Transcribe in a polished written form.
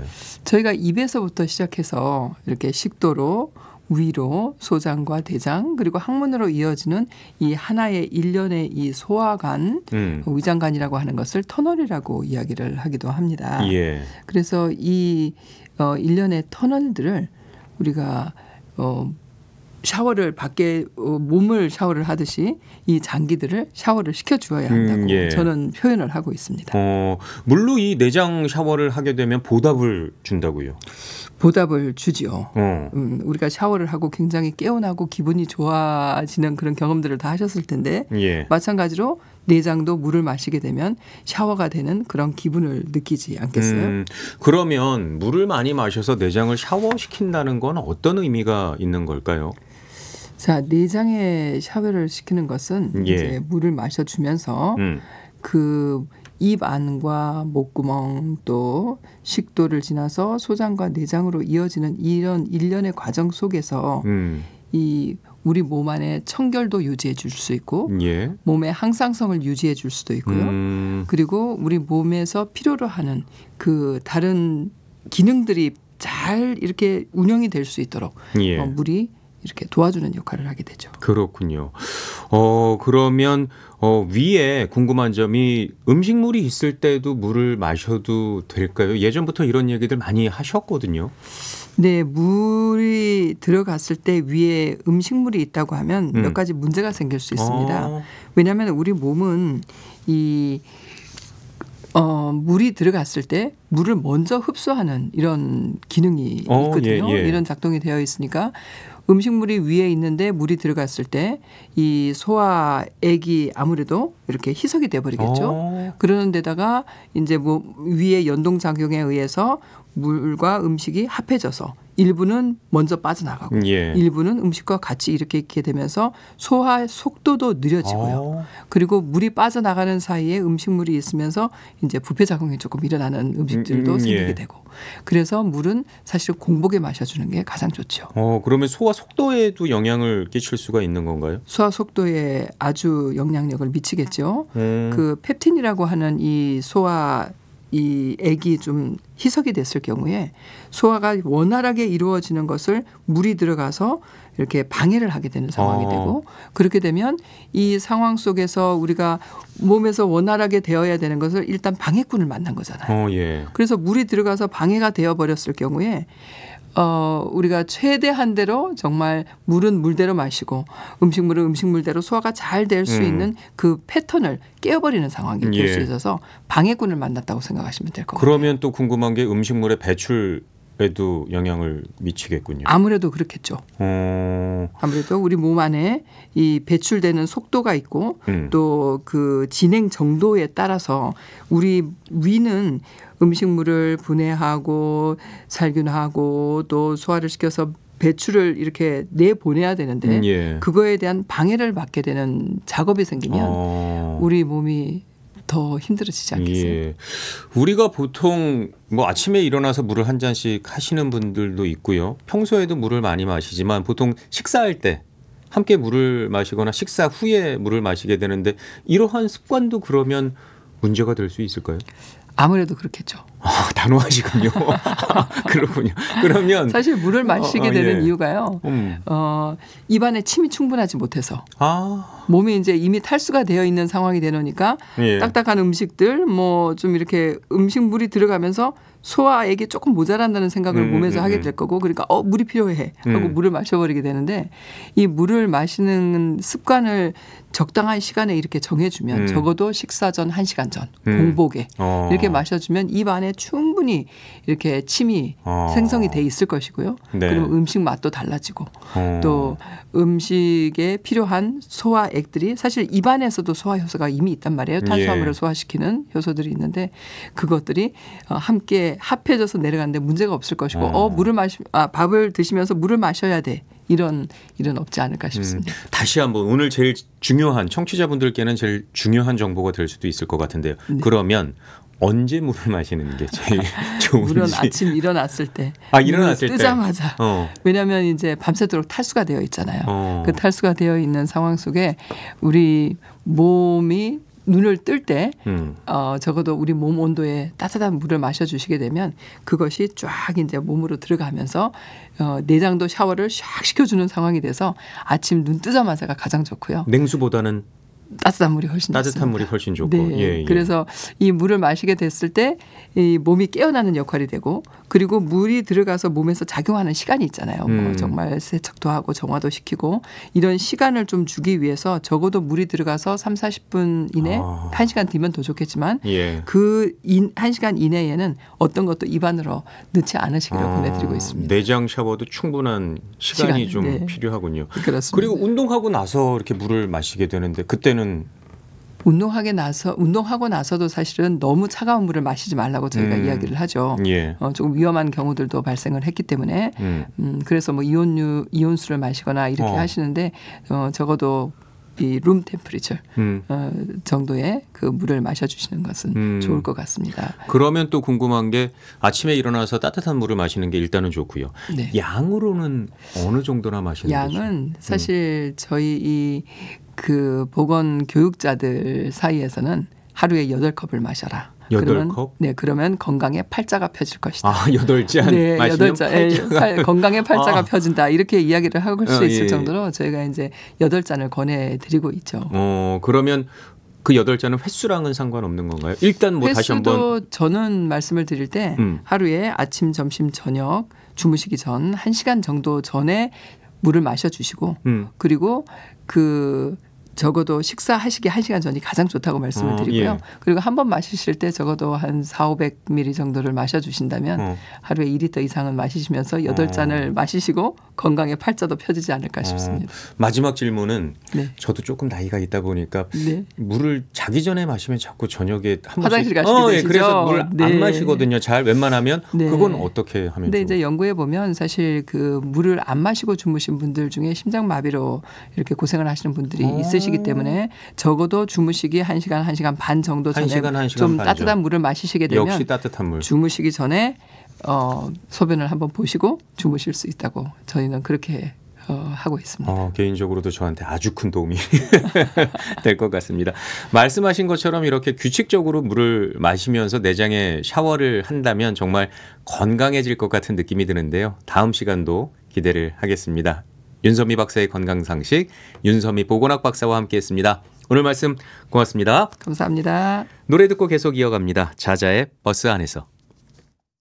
저희가 입에서부터 시작해서 이렇게 식도로 위로 소장과 대장 그리고 항문으로 이어지는 이 하나의 일련의 이 소화관 위장관이라고 하는 것을 터널이라고 이야기를 하기도 합니다. 예. 그래서 이 일련의 터널들을 우리가 샤워를 밖에 몸을 샤워를 하듯이 이 장기들을 샤워를 시켜주어야 한다고 예. 저는 표현을 하고 있습니다. 물로 이 내장 샤워를 하게 되면 보답을 준다고요? 보답을 주지요. 우리가 샤워를 하고 굉장히 개운하고 기분이 좋아지는 그런 경험들을 다 하셨을 텐데 예. 마찬가지로 내장도 물을 마시게 되면 샤워가 되는 그런 기분을 느끼지 않겠어요? 그러면 물을 많이 마셔서 내장을 샤워시킨다는 건 어떤 의미가 있는 걸까요? 자, 내장에 샤워를 시키는 것은 예. 이제 물을 마셔주면서 그 입 안과 목구멍 또 식도를 지나서 소장과 내장으로 이어지는 이런 일련의 과정 속에서 이 우리 몸 안에 청결도 유지해 줄 수 있고 예. 몸의 항상성을 유지해 줄 수도 있고요. 그리고 우리 몸에서 필요로 하는 그 다른 기능들이 잘 이렇게 운영이 될 수 있도록 예. 물이 이렇게 도와주는 역할을 하게 되죠. 그렇군요. 그러면 위에 궁금한 점이 음식물이 있을 때도 물을 마셔도 될까요? 예전부터 이런 얘기들 많이 하셨거든요. 네, 물이 들어갔을 때 위에 음식물이 있다고 하면 몇 가지 문제가 생길 수 있습니다. 왜냐하면 우리 몸은 이 물이 들어갔을 때 물을 먼저 흡수하는 이런 기능이 있거든요. 예. 이런 작동이 되어 있으니까 음식물이 위에 있는데 물이 들어갔을 때 이 소화액이 아무래도 이렇게 희석이 돼 버리겠죠. 그러는 데다가 이제 뭐 위에 연동 작용에 의해서 물과 음식이 합해져서 일부는 먼저 빠져나가고 예. 일부는 음식과 같이 이렇게 있게 되면서 소화 속도도 느려지고요. 그리고 물이 빠져나가는 사이에 음식물이 있으면서 이제 부패 작용이 조금 일어나는 음식들도 생기게 되고 그래서 물은 사실 공복에 마셔주는 게 가장 좋죠. 그러면 소화 속도에도 영향을 끼칠 수가 있는 건가요? 소화 속도에 아주 영향력을 미치겠죠. 그 펩틴이라고 하는 이 소화 이 액이 좀 희석이 됐을 경우에 소화가 원활하게 이루어지는 것을 물이 들어가서 이렇게 방해를 하게 되는 상황이 되고 그렇게 되면 이 상황 속에서 우리가 몸에서 원활하게 되어야 되는 것을 일단 방해꾼을 만난 거잖아요. 예. 그래서 물이 들어가서 방해가 되어 버렸을 경우에 우리가 최대한 대로 정말 물은 물대로 마시고 음식물은 음식물대로 소화가 잘 될 수 있는 그 패턴을 깨어버리는 상황이 될 수 있어서 방해꾼을 만났다고 생각하시면 될 것 같아요. 그러면 또 궁금한 게 음식물의 배출에도 영향을 미치겠군요. 아무래도 그렇겠죠. 아무래도 우리 몸 안에 이 배출되는 속도가 있고 또 그 진행 정도에 따라서 우리 위는 음식물을 분해하고 살균하고 또 소화를 시켜서 배출을 이렇게 내보내야 되는데 그거에 대한 방해를 받게 되는 작업이 생기면 우리 몸이 더 힘들어지지 않겠어요? 예. 우리가 보통 뭐 아침에 일어나서 물을 한 잔씩 하시는 분들도 있고요. 평소에도 물을 많이 마시지만 보통 식사할 때 함께 물을 마시거나 식사 후에 물을 마시게 되는데 이러한 습관도 그러면 문제가 될 수 있을까요? 아무래도 그렇겠죠. 단호하시군요. 그렇군요. 그러면 사실 물을 마시게 되는 예. 이유가요. 입안에 침이 충분하지 못해서 몸이 이제 이미 탈수가 되어 있는 상황이 되니까 딱딱한 음식들 뭐 좀 이렇게 음식물이 들어가면서 소화액이 조금 모자란다는 생각을 몸에서 하게 될 거고 그러니까 물이 필요해 하고 물을 마셔버리게 되는데 이 물을 마시는 습관을 적당한 시간에 이렇게 정해주면 적어도 식사 전 1시간 전 공복에 이렇게 마셔주면 입 안에 충분히 이렇게 침이 생성이 돼 있을 것이고요. 그러면 음식 맛도 달라지고 또 음식에 필요한 소화액들이 사실 입안에서도 소화 효소가 이미 있단 말이에요. 탄수화물을 소화시키는 효소들이 있는데 그것들이 함께 합해져서 내려가는데 문제가 없을 것이고 밥을 드시면서 물을 마셔야 돼. 이런 일은 없지 않을까 싶습니다. 다시 한번 오늘 제일 중요한 청취자분들께는 제일 중요한 정보가 될 수도 있을 것 같은데요. 그러면 언제 물을 마시는 게 제일 좋은지. 물은 아침 일어났을 때. 일어났을 때. 뜨자마자. 왜냐하면 이제 밤새도록 탈수가 되어 있잖아요. 그 탈수가 되어 있는 상황 속에 우리 몸이 눈을 뜰 때 적어도 우리 몸 온도에 따뜻한 물을 마셔주시게 되면 그것이 쫙 이제 몸으로 들어가면서 내장도 샤워를 샥 시켜주는 상황이 돼서 아침 눈 뜨자마자가 가장 좋고요. 냉수보다는 따뜻한 물이 훨씬 따뜻한 좋습니다. 물이 훨씬 좋고. 네. 예, 예. 그래서 이 물을 마시게 됐을 때 이 몸이 깨어나는 역할이 되고 그리고 물이 들어가서 몸에서 작용하는 시간이 있잖아요. 뭐 정말 세척도 하고 정화도 시키고 이런 시간을 좀 주기 위해서 적어도 물이 들어가서 30-40분 이내 1시간 뒤면 더 좋겠지만 예. 그 1시간 이내에는 어떤 것도 입안으로 넣지 않으시기를 보내드리고 있습니다. 내장 샤워도 충분한 시간이 좀 네. 필요하군요. 그렇습니다. 그리고 운동하고 나서 이렇게 물을 마시게 되는데 그때는 운동하고 나서도 사실은 너무 차가운 물을 마시지 말라고 저희가 이야기를 하죠. 예. 조금 위험한 경우들도 발생을 했기 때문에 그래서 뭐 이온수를 마시거나 이렇게 하시는데 적어도 이 룸 템퍼리처 정도의 그 물을 마셔주시는 것은 좋을 것 같습니다. 그러면 또 궁금한 게 아침에 일어나서 따뜻한 물을 마시는 게 일단은 좋고요. 네. 양으로는 어느 정도나 마시는 거죠? 양은 사실 저희 그 보건 교육자들 사이에서는 하루에 8컵을 마셔라. 8컵? 네, 그러면 건강에 팔자가 펴질 것이다. 8잔 네, 마시면 8잔. 건강에 팔자가 펴진다. 이렇게 이야기를 할 수 있을 예. 정도로 저희가 이제 8잔을 권해드리고 있죠. 그러면 그 8잔은 횟수랑은 상관없는 건가요? 일단 뭐 다시 한번. 횟수도 저는 말씀을 드릴 때 하루에 아침, 점심, 저녁 주무시기 전 1시간 정도 전에 물을 마셔주시고 그리고 적어도 식사하시기 1시간 전이 가장 좋다고 말씀을 드리고요. 예. 그리고 한 번 마시실 때 적어도 한 400-500ml 정도를 마셔주신다면 하루에 2리터 이상은 마시시면서 8잔을 마시시고 건강에 팔자도 펴지지 않을까 싶습니다. 마지막 질문은 네. 저도 조금 나이가 있다 보니까 네. 물을 자기 전에 마시면 자꾸 저녁에 한 번씩 화장실 가시게 되시죠. 그래서 물 안 네. 마시거든요. 잘 웬만하면 네. 그건 어떻게 하면 근데 좋을까요? 이제 연구해 보면 사실 그 물을 안 마시고 주무신 분들 중에 심장마비로 이렇게 고생을 하시는 분들이 있으시기 때문에 적어도 주무시기 1시간, 1시간 반 정도 전에 1시간 좀 반이죠. 따뜻한 물을 마시시게 되면 역시 따뜻한 물. 주무시기 전에 소변을 한번 보시고 주무실 수 있다고 저희는 그렇게 하고 있습니다. 개인적으로도 저한테 아주 큰 도움이 될 것 같습니다. 말씀하신 것처럼 이렇게 규칙적으로 물을 마시면서 내장에 샤워를 한다면 정말 건강해질 것 같은 느낌이 드는데요. 다음 시간도 기대를 하겠습니다. 윤선미 박사의 건강상식, 윤선미 보건학 박사와 함께했습니다. 오늘 말씀 고맙습니다. 감사합니다. 노래 듣고 계속 이어갑니다. 자자의 버스 안에서.